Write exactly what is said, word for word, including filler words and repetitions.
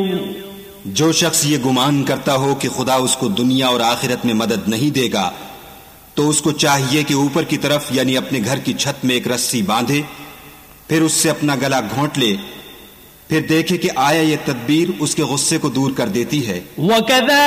जो शख्स ये गुमान करता हो कि खुदा उसको दुनिया और आखिरत में मदद नहीं देगा, तो उसको चाहिए कि ऊपर की तरफ यानी अपने घर की छत में एक रस्सी बांधे, फिर उससे अपना गला घोंट ले, फिर देखे कि आया ये तदबीर उसके गुस्से को दूर कर देती है।